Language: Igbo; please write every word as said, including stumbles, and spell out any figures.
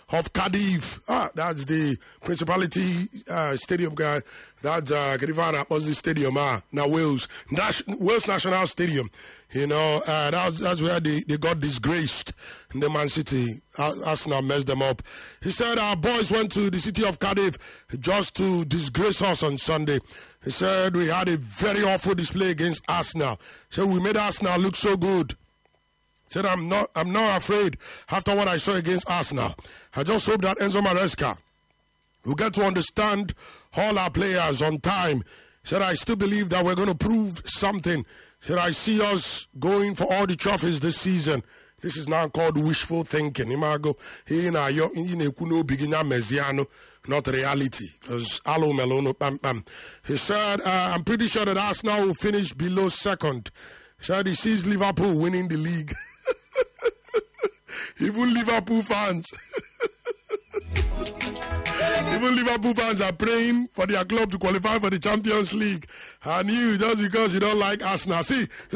of Cardiff. Ah, that's the Principality uh, Stadium, guy. That's uh, Cardiff Opposite Stadium, ah, now Wales. Nas- Wales National Stadium. You know, uh, that's, that's where they, they got disgraced in the Man City. Arsenal messed them up. He said our boys went to the city of Cardiff just to disgrace us on Sunday. He said we had a very awful display against Arsenal. He said we made Arsenal look so good. He said I'm not I'm not afraid after what I saw against Arsenal. I just hope that Enzo Maresca will get to understand all our players on time. He said I still believe that we're going to prove something. He said I see us going for all the trophies this season. This is now called wishful thinking. Imago, he na yo in kuno beginner mesiano, not reality. Because alo melono pam pam. He said, uh, I'm pretty sure that Arsenal will finish below second. He said he sees Liverpool winning the league. Even Liverpool fans. Even Liverpool fans are praying for their club to qualify for the Champions League. And you, just because you don't like Arsenal. See,